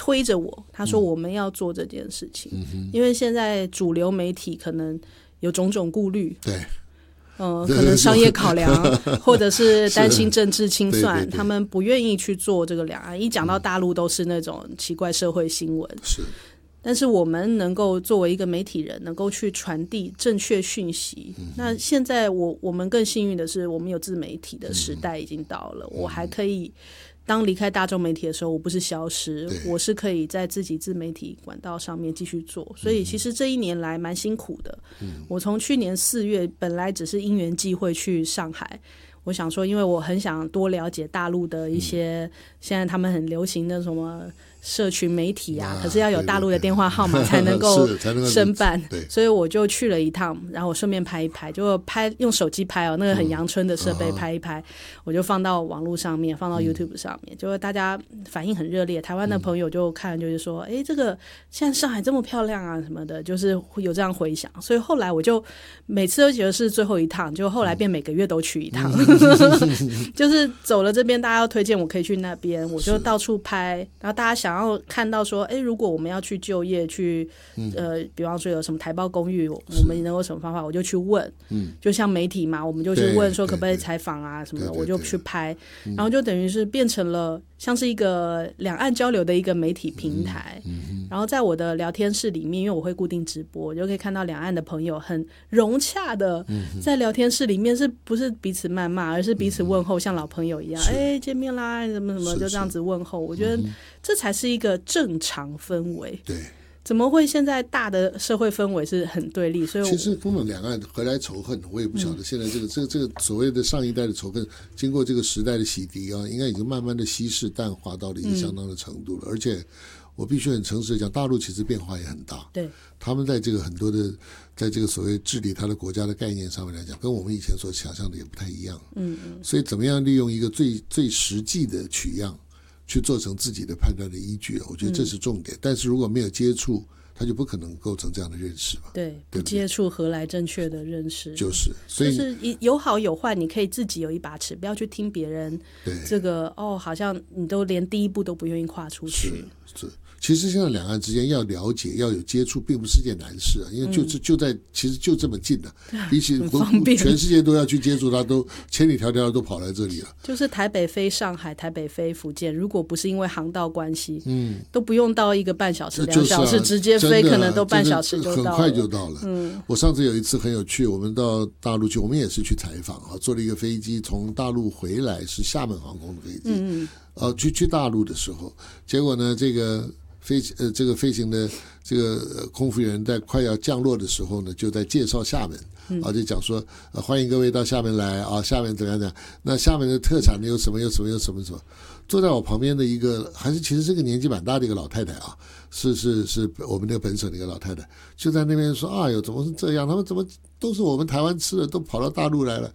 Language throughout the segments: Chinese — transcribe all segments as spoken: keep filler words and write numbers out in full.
推着我，他说我们要做这件事情，嗯、因为现在主流媒体可能有种种顾虑， 对。 呃，可能商业考量，或者是担心政治清算，对对对，他们不愿意去做这个两岸。一讲到大陆都是那种奇怪社会新闻， 是。 但是我们能够作为一个媒体人，能够去传递正确讯息。嗯、那现在我我们更幸运的是，我们有自媒体的时代已经到了，嗯、我还可以。当离开大众媒体的时候，我不是消失，我是可以在自己自媒体管道上面继续做。所以其实这一年来蛮辛苦的。嗯、我从去年四月本来只是因缘际会去上海，我想说，因为我很想多了解大陆的一些、嗯、现在他们很流行的什么社群媒体啊，啊可是要有大陆的电话号码才能够申办，所以我就去了一趟，然后我顺便拍一拍，就拍用手机拍哦，那个很阳春的设备拍一拍，嗯、我就放到网络上面，放到 YouTube 上面，嗯、就大家反应很热烈，台湾的朋友就看就是说，哎、嗯，这个现在上海这么漂亮啊什么的，就是有这样回响，所以后来我就每次都觉得是最后一趟，就后来变每个月都去一趟，嗯、就是走了这边，大家要推荐我可以去那边，我就到处拍，然后大家想要。然后看到说，哎，如果我们要去就业，去呃，比方说有什么台胞公寓，我们能有什么方法，我就去问，嗯，就像媒体嘛，我们就去问说可不可以采访啊什么的，我就去拍，然后就等于是变成了像是一个两岸交流的一个媒体平台。嗯嗯、然后在我的聊天室里面，因为我会固定直播，我就可以看到两岸的朋友很融洽的在聊天室里面，是不是彼此谩骂，而是彼此问候，像老朋友一样，哎，见面啦，什么什么，就这样子问候。我觉得这才是一个正常氛围。 对， 怎么会现在大的社会氛围是很对立？所以其实根本两岸何来仇恨，我也不晓得。现在这个、嗯、这个这个所谓的上一代的仇恨，经过这个时代的洗涤啊，应该已经慢慢的稀释淡化到了一个相当的程度了。嗯、而且我必须很诚实的讲，大陆其实变化也很大。 对， 他们在这个很多的，在这个所谓治理他的国家的概念上面来讲，跟我们以前所想象的也不太一样。嗯嗯。所以怎么样利用一个最最实际的取样？去做成自己的判断的依据，我觉得这是重点。嗯、但是如果没有接触，他就不可能构成这样的认识嘛。 对， 对不对？ 不接触何来正确的认识？ 就是，所以就是有好有坏，你可以自己有一把尺，不要去听别人。 对， 这个哦，好像你都连第一步都不愿意跨出去。 是是。其实现在两岸之间要了解、要有接触，并不是件难事啊，因为就就就在，其实就这么近的、啊，比起全世界都要去接触它，都千里迢迢都跑来这里了。 就是台北飞上海，台北飞福建，如果不是因为航道关系，嗯，都不用到一个半小时、两小时， 啊、 直接飞可能都半小时就到了， 很快就到了。嗯，我上次有一次很有趣，我们到大陆去，我们也是去采访啊，坐了一个飞机从大陆回来，是厦门航空的飞机，嗯，呃，去去大陆的时候，结果呢，这个。飞呃，这个飞行的这个空服员在快要降落的时候呢，就在介绍厦门，嗯、啊，就讲说、呃、欢迎各位到厦门来啊，厦门怎么样怎么样？那厦门的特产有什么？有什么？有什么什么？坐在我旁边的一个，还是其实是个年纪蛮大的一个老太太啊，是是是我们那个本省的一个老太太，就在那边说：“哎呦，怎么是这样？他们怎么都是我们台湾吃的，都跑到大陆来了？”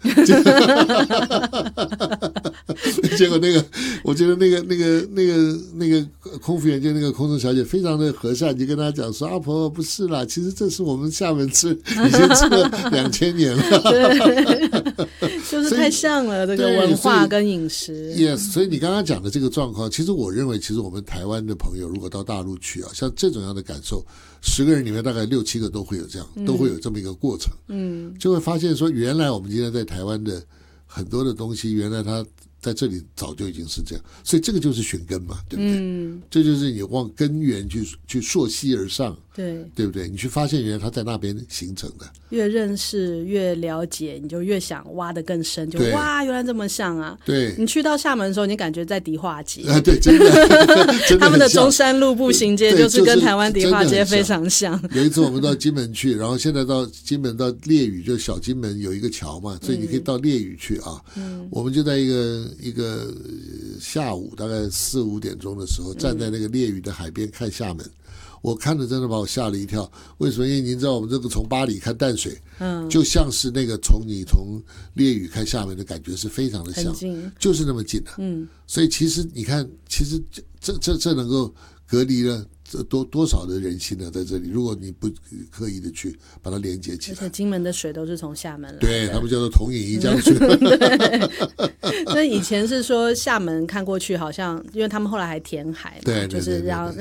结果那个，我觉得那个那个那个那个空服员就那个空中小姐非常的和善，就跟他讲说：“阿婆不是啦，其实这是我们厦门吃，已经吃了两千年了。” 对，就是太像了这个文化跟饮食。 Yes， 所以你刚刚讲的这个状况，其实我认为，其实我们台湾的朋友如果到大陆去啊，像这种样的感受，十个人里面大概六七个都会有这样，嗯、都会有这么一个过程。嗯，就会发现说，原来我们今天在台湾的很多的东西，原来它在这里早就已经是这样，所以这个就是寻根嘛，对不对？嗯，这就是你往根源去去溯溪而上， 对， 对不对？你去发现原来它在那边形成的。 越认识越了解，你就越想挖得更深，就哇，原来这么像啊！ 对， 你去到厦门的时候，你感觉在迪化街啊，对，真的，真的他们的中山路步行街就是跟台湾迪化街非常像。 有一次我们到金门去，然后现在到金门到烈屿，就小金门有一个桥嘛，所以你可以到烈屿去啊。嗯，我们就在一个一个下午大概四五点钟的时候，站在那个烈屿的海边看厦门。我看着真的把我吓了一跳，为什么？因为您知道我们这个从巴黎看淡水，嗯，就像是那个从你从烈屿看厦门的感觉是非常的像，就是那么近的、啊，嗯，所以其实你看，其实这这这能够隔离了这多多少的人心呢？在这里，如果你不刻意的去把它连接起来， 而且金门的水都是从厦门来的， 对他们叫做同饮一江水。 那以前是说厦门看过去好像，因为他们后来还填海嘛， 对， 就是让。